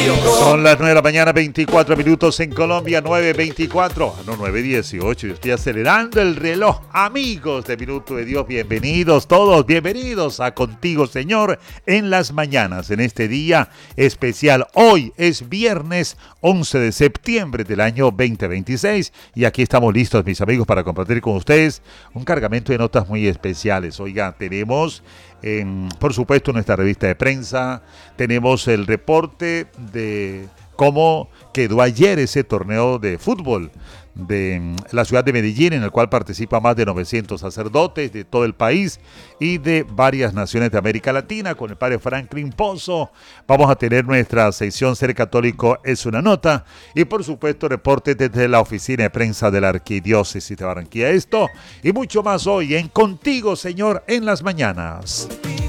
Son las 9 de la mañana, 24 minutos en Colombia, 9:24, no, 9:18. Yo estoy acelerando el reloj. Amigos de Minuto de Dios, bienvenidos todos, bienvenidos a Contigo, Señor, en las mañanas, en este día especial. Hoy es viernes 11 de septiembre del año 2026 y aquí estamos listos, mis amigos, para compartir con ustedes un cargamento de notas muy especiales. Oiga, tenemos por supuesto nuestra revista de prensa, tenemos el reporte de cómo quedó ayer ese torneo de fútbol de la ciudad de Medellín, en el cual participan más de 900 sacerdotes de todo el país y de varias naciones de América Latina, con el padre Franklin Pozo. Vamos a tener nuestra sección Ser Católico es una nota y por supuesto reportes desde la oficina de prensa de la Arquidiócesis de Barranquilla. Esto y mucho más hoy en Contigo, Señor, en las mañanas.